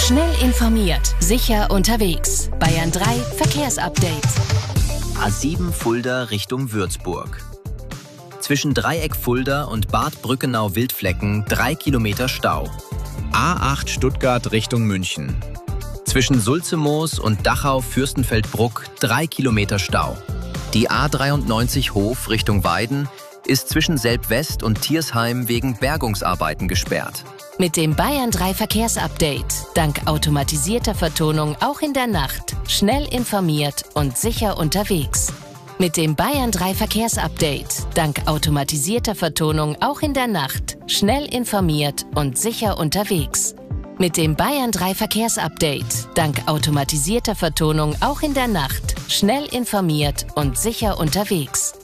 Schnell informiert, sicher unterwegs. Bayern 3 Verkehrsupdate. A7 Fulda Richtung Würzburg. Zwischen Dreieck Fulda und Bad Brückenau-Wildflecken 3 Kilometer Stau. A8 Stuttgart Richtung München. Zwischen Sulzemoos und Dachau-Fürstenfeldbruck 3 Kilometer Stau. Die A93 Hof Richtung Weiden ist zwischen Selb-West und Thiersheim wegen Bergungsarbeiten gesperrt. Mit dem Bayern 3 Verkehrsupdate, dank automatisierter Vertonung auch in der Nacht, schnell informiert und sicher unterwegs. Mit dem Bayern 3 Verkehrsupdate, dank automatisierter Vertonung auch in der Nacht, schnell informiert und sicher unterwegs. Mit dem Bayern 3 Verkehrsupdate, dank automatisierter Vertonung auch in der Nacht, schnell informiert und sicher unterwegs.